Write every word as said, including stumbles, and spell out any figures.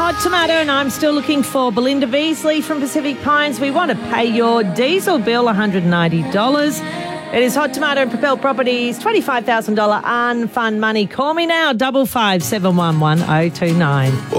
Hot Tomato, and I'm still looking for Belinda Beasley from Pacific Pines. We want to pay your diesel bill, one hundred ninety dollars. It is Hot Tomato and Propel Properties, twenty-five thousand dollars unfund money. Call me now, double five seven one one oh two nine.